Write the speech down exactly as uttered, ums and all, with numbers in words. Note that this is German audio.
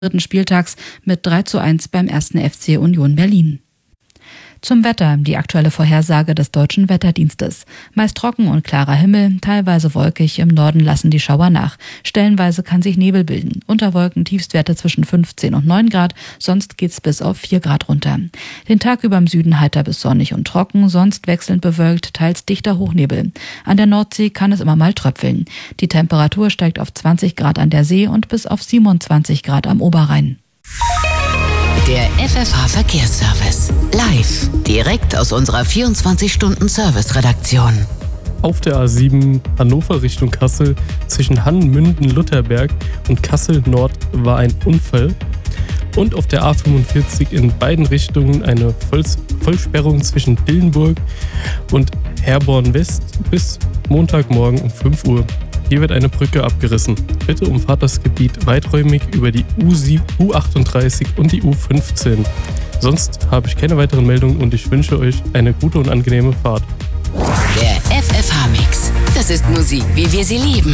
dritten Spieltags mit drei zu eins beim ersten F C Union Berlin. Zum Wetter, die aktuelle Vorhersage des Deutschen Wetterdienstes. Meist trocken und klarer Himmel, teilweise wolkig, im Norden lassen die Schauer nach. Stellenweise kann sich Nebel bilden. Unter Wolken Tiefstwerte zwischen fünfzehn und neun Grad, sonst geht's bis auf vier Grad runter. Den Tag über im Süden heiter bis sonnig und trocken, sonst wechselnd bewölkt, teils dichter Hochnebel. An der Nordsee kann es immer mal tröpfeln. Die Temperatur steigt auf zwanzig Grad an der See und bis auf siebenundzwanzig Grad am Oberrhein. Der F F H-Verkehrsservice. Live. Direkt aus unserer vierundzwanzig-Stunden-Service-Redaktion. Auf der A sieben Hannover Richtung Kassel zwischen Hannmünden-Lutherberg und Kassel-Nord war ein Unfall. Und auf der A fünfundvierzig in beiden Richtungen eine Voll- Vollsperrung zwischen Dillenburg und Herborn West bis Montagmorgen um fünf Uhr. Hier wird eine Brücke abgerissen. Bitte umfahrt das Gebiet weiträumig über die U achtunddreißig und die U fünfzehn. Sonst habe ich keine weiteren Meldungen und ich wünsche euch eine gute und angenehme Fahrt. Der F F H-Mix. Das ist Musik, wie wir sie lieben.